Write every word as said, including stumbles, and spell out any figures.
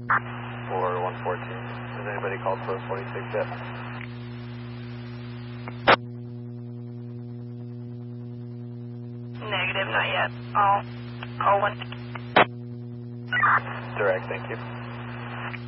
for one fourteen. Has anybody called for forty-six yet? Negative, not yet. I'll call one. Direct, thank you.